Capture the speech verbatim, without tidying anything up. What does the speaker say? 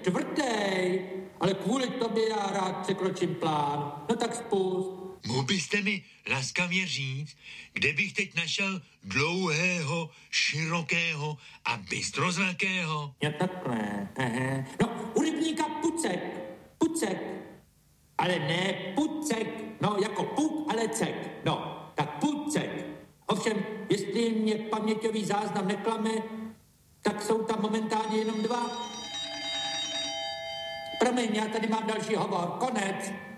čtvrtý, ale kvůli tobě já rád překročím plán. No tak spust. Mohl byste mi laskavě říct, kde bych teď našel dlouhého, širokého a bystrozrakého? Jo, takhle. Aha. No, u rybníka Pucek. Pucek. Ale ne Pucek. No, jako puk, ale cek. No, tak Pucek. Ovšem, jestli mě paměťový záznam neklame, tak jsou tam momentálně jenom dva. Promiň, já tady mám další hovor. Konec.